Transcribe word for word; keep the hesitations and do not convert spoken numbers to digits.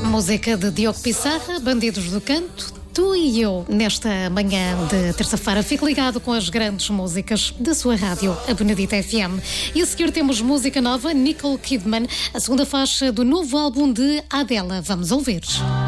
Música de Diogo Pissarra, Bandidos do Canto, Tu e Eu, nesta manhã de terça-feira. Fique ligado com as grandes músicas da sua rádio, a Benedita F M. E a seguir temos música nova, Nicole Kidman, a segunda faixa do novo álbum de Adele. Vamos ouvir.